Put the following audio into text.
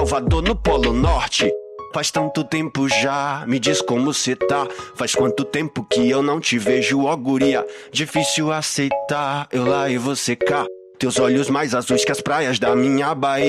Salvador no Polo Norte. Faz tanto tempo já, me diz como cê tá. Faz quanto tempo que eu não te vejo, ó guria. Difícil aceitar, eu lá e você cá. Teus olhos mais azuis que as praias da minha Bahia.